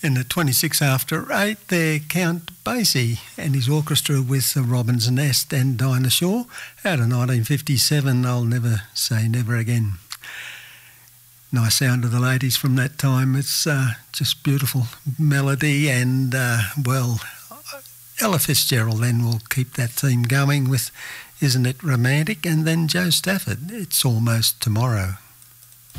And at 26 after 8, there Count Basie and his orchestra with the Robin's Nest and Dinah Shore out of 1957, I'll Never Say Never Again. Nice sound of the ladies from that time. It's just beautiful melody and, Ella Fitzgerald then will keep that theme going with Isn't It Romantic? And then Joe Stafford, It's Almost Tomorrow.